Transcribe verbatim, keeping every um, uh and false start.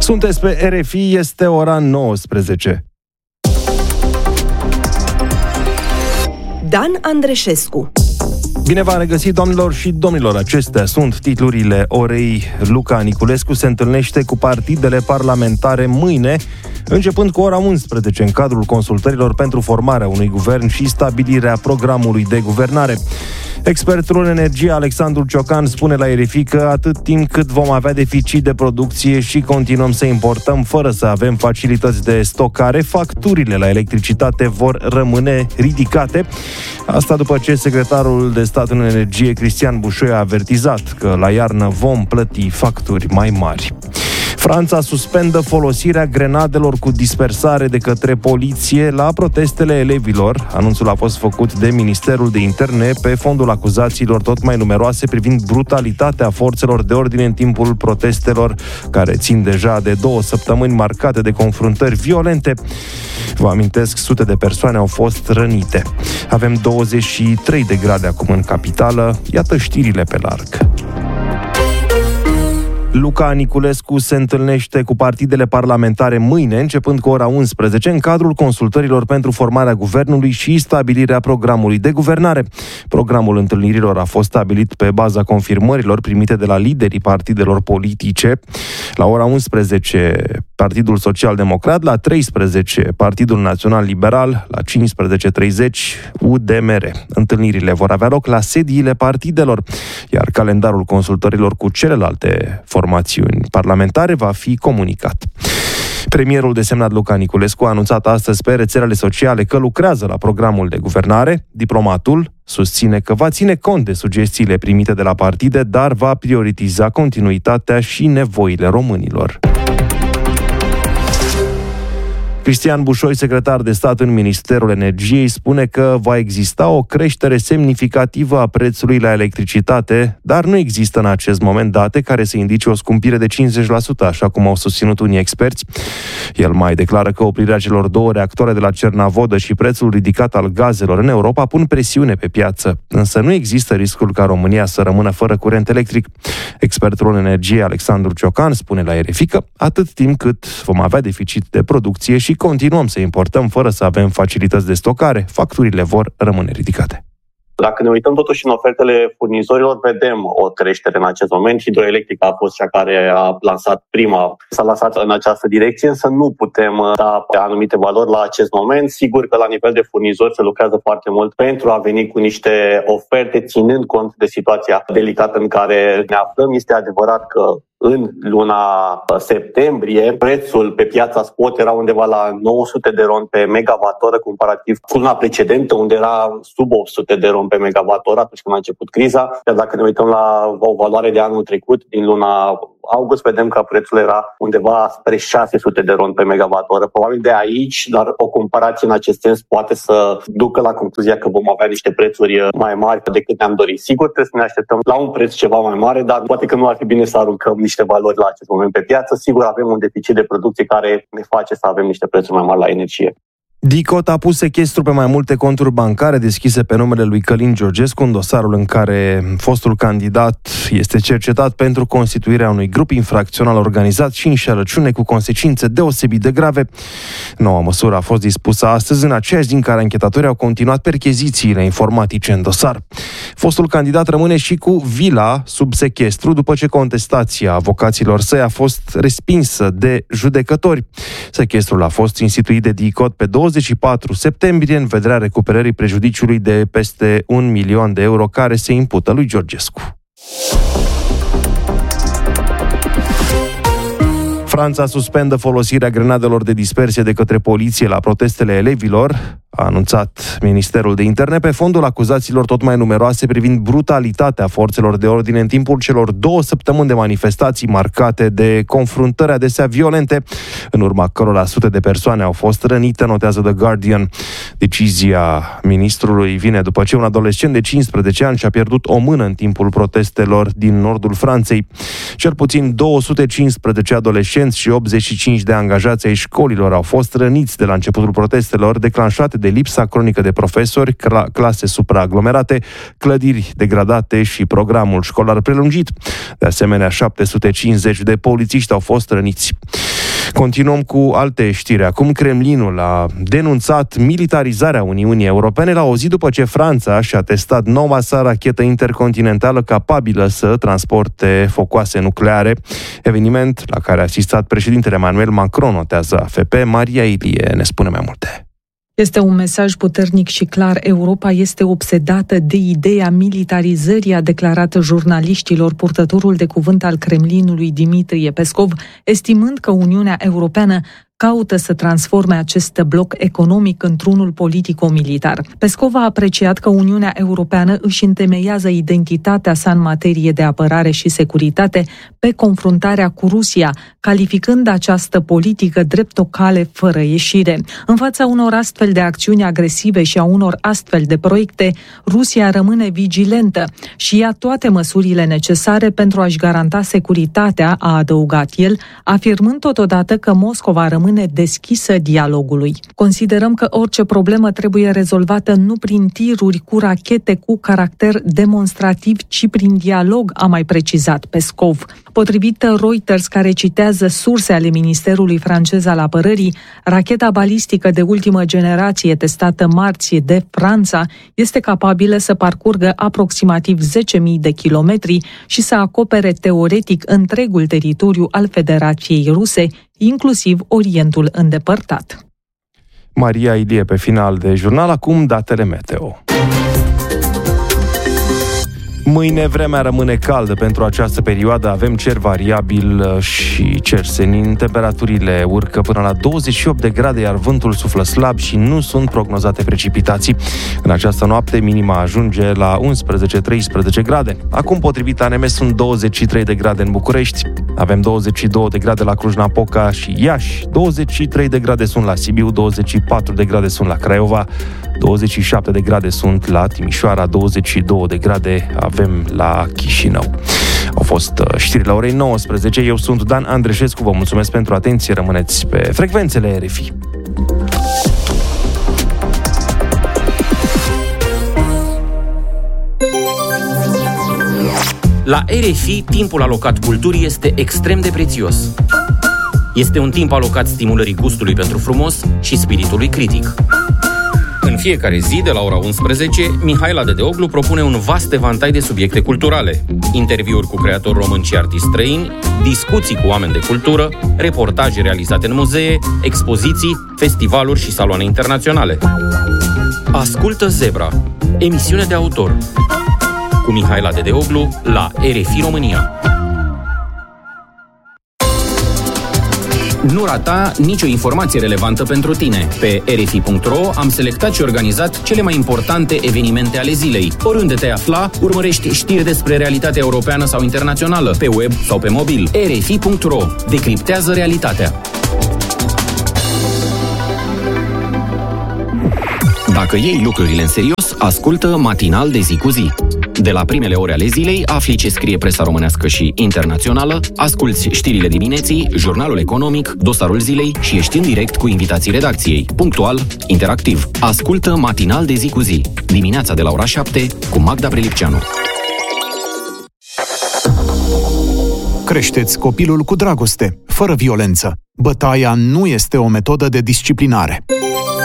Sunteți pe R F I, este ora nouăsprezece. Dan Andreșescu. Bine v-am regăsit, doamnelor și domnilor, acestea sunt titlurile orei. Luca Niculescu se întâlnește cu partidele parlamentare mâine, începând cu ora unsprezece, în cadrul consultărilor pentru formarea unui guvern și stabilirea programului de guvernare. Expertul în energie Alexandru Ciocan spune la R F I că atât timp cât vom avea deficit de producție și continuăm să importăm fără să avem facilități de stocare, facturile la electricitate vor rămâne ridicate. Asta după ce secretarul de stat în energie Cristian Bușoi a avertizat că la iarnă vom plăti facturi mai mari. Franța suspendă folosirea grenadelor cu dispersare de către poliție la protestele elevilor. Anunțul a fost făcut de Ministerul de Interne pe fondul acuzațiilor tot mai numeroase privind brutalitatea forțelor de ordine în timpul protestelor, care țin deja de două săptămâni marcate de confruntări violente. Vă amintesc, sute de persoane au fost rănite. Avem douăzeci și trei de grade acum în capitală. Iată știrile pe larg. Luca Niculescu se întâlnește cu partidele parlamentare mâine, începând cu ora unsprezece, în cadrul consultărilor pentru formarea guvernului și stabilirea programului de guvernare. Programul întâlnirilor a fost stabilit pe baza confirmărilor primite de la liderii partidelor politice. La ora unsprezece, Partidul Social-Democrat, la treisprezece, Partidul Național Liberal, la cincisprezece și treizeci, U D M R. Întâlnirile vor avea loc la sediile partidelor, iar calendarul consultărilor cu celelalte formațiuni parlamentare va fi comunicat. Premierul desemnat Luca Niculescu a anunțat astăzi pe rețelele sociale că lucrează la programul de guvernare. Diplomatul susține că va ține cont de sugestiile primite de la partide, dar va prioritiza continuitatea și nevoile românilor. Cristian Bușoi, secretar de stat în Ministerul Energiei, spune că va exista o creștere semnificativă a prețului la electricitate, dar nu există în acest moment date care să indice o scumpire de cincizeci la sută, așa cum au susținut unii experți. El mai declară că oprirea celor două reactoare de la Cernavodă și prețul ridicat al gazelor în Europa pun presiune pe piață, însă nu există riscul ca România să rămână fără curent electric. Expertul în energie Alexandru Ciocan spune la R F I că atât timp cât vom avea deficit de producție și continuăm să importăm fără să avem facilități de stocare, facturile vor rămâne ridicate. Dacă ne uităm totuși în ofertele furnizorilor, vedem o creștere în acest moment. Hidroelectrica a fost cea care a lansat prima, s-a lansat în această direcție, însă nu putem da anumite valori la acest moment. Sigur că la nivel de furnizori se lucrează foarte mult pentru a veni cu niște oferte, ținând cont de situația delicată în care ne aflăm. Este adevărat că în luna septembrie, prețul pe piața spot era undeva la nouă sute de ron pe megawattoră, comparativ cu luna precedentă, unde era sub opt sute de ron pe megawattoră atunci când a început criza. Iar dacă ne uităm la o valoare de anul trecut, din luna august, vedem că prețul era undeva spre șase sute de ron pe megawattoră. Probabil de aici, dar o comparație în acest sens poate să ducă la concluzia că vom avea niște prețuri mai mari decât ne-am dorit. Sigur, trebuie să ne așteptăm la un preț ceva mai mare, dar poate că nu ar fi bine să aruncăm niște valori la acest moment pe piață. Sigur, avem un deficit de producție care ne face să avem niște prețuri mai mari la energie. DICOT a pus sechestru pe mai multe conturi bancare deschise pe numele lui Călin Georgescu, în dosarul în care fostul candidat este cercetat pentru constituirea unui grup infracțional organizat și înșelăciune cu consecințe deosebit de grave. Noua măsură a fost dispusă astăzi, în aceeași zi în care anchetatorii au continuat perchezițiile informatice în dosar. Fostul candidat rămâne și cu vila sub sechestru după ce contestația avocaților săi a fost respinsă de judecători. Sechestrul a fost instituit de DICOT pe douăzeci și patru septembrie în vederea recuperării prejudiciului de peste un milion de euro care se impută lui Georgescu. Franța suspendă folosirea grenadelor de dispersie de către poliție la protestele elevilor, a anunțat Ministerul de Interne pe fondul acuzațiilor tot mai numeroase privind brutalitatea forțelor de ordine în timpul celor două săptămâni de manifestații marcate de confruntări adesea violente, în urma cărora sute de persoane au fost rănite, notează The Guardian. Decizia ministrului vine după ce un adolescent de cincisprezece ani și-a pierdut o mână în timpul protestelor din nordul Franței. Cel puțin două sute cincisprezece adolescenți studenți și optzeci și cinci de angajați ai școlilor au fost răniți de la începutul protestelor declanșate de lipsa cronică de profesori, clase supraaglomerate, clădiri degradate și programul școlar prelungit. De asemenea, șapte sute cincizeci de polițiști au fost răniți. Continuăm cu alte știri. Acum Kremlinul a denunțat militarizarea Uniunii Europene la o zi după ce Franța și-a testat noua sa rachetă intercontinentală capabilă să transporte focoase nucleare, eveniment la care a asistat președintele Emmanuel Macron, notează A F P. Maria Ilie ne spune mai multe. Este un mesaj puternic și clar. Europa este obsedată de ideea militarizării, a declarat jurnaliștilor purtătorul de cuvânt al Kremlinului Dimitrie Peskov, estimând că Uniunea Europeană caută să transforme acest bloc economic într-unul politico-militar. Peskov a apreciat că Uniunea Europeană își întemeiază identitatea sa în materie de apărare și securitate pe confruntarea cu Rusia, calificând această politică drept o cale fără ieșire. În fața unor astfel de acțiuni agresive și a unor astfel de proiecte, Rusia rămâne vigilentă și ia toate măsurile necesare pentru a-și garanta securitatea, a adăugat el, afirmând totodată că Moscova rămâne deschisă dialogului. Considerăm că orice problemă trebuie rezolvată nu prin tiruri cu rachete cu caracter demonstrativ, ci prin dialog, a mai precizat Peskov. Potrivit Reuters, care citează surse ale Ministerului francez al Apărării, racheta balistică de ultimă generație testată marți de Franța este capabilă să parcurgă aproximativ zece mii de kilometri și să acopere teoretic întregul teritoriu al Federației Ruse, inclusiv Orientul îndepărtat. Maria Ilie pe final de jurnal, acum datele meteo. Mâine vremea rămâne caldă pentru această perioadă, avem cer variabil și cer senin, temperaturile urcă până la douăzeci și opt de grade, iar vântul suflă slab și nu sunt prognozate precipitații. În această noapte minima ajunge la unsprezece treisprezece grade. Acum, potrivit A N M, sunt douăzeci și trei de grade în București, avem douăzeci și două de grade la Cluj-Napoca și Iași, douăzeci și trei de grade sunt la Sibiu, douăzeci și patru de grade sunt la Craiova, douăzeci și șapte de grade sunt la Timișoara, douăzeci și două de grade avem la Chișinău. Au fost știrile orei nouăsprezece. Eu sunt Dan Andreșescu, vă mulțumesc pentru atenție. Rămâneți pe frecvențele R F I. La R F I, timpul alocat culturii este extrem de prețios. Este un timp alocat stimulării gustului pentru frumos și spiritului critic. În fiecare zi, de la ora unsprezece, Mihaela Dedeoglu propune un vast evantai de subiecte culturale. Interviuri cu creatori români și artiști străini, discuții cu oameni de cultură, reportaje realizate în muzee, expoziții, festivaluri și saloane internaționale. Ascultă Zebra, emisiune de autor, cu Mihaela Dedeoglu la R F I România. Nu rata nicio informație relevantă pentru tine. Pe r f i punct r o am selectat și organizat cele mai importante evenimente ale zilei. Oriunde te afla, urmărești știri despre realitatea europeană sau internațională, pe web sau pe mobil. r f i punct r o. Decriptează realitatea. Dacă iei lucrurile în serios, ascultă Matinal de zi cu zi. De la primele ore ale zilei, afli ce scrie presa românească și internațională, asculți știrile dimineții, jurnalul economic, dosarul zilei și ești în direct cu invitații redacției. Punctual, interactiv. Ascultă Matinal de zi cu zi. Dimineața de la ora șapte cu Magda Prelipceanu. Creșteți copilul cu dragoste, fără violență. Bătaia nu este o metodă de disciplinare.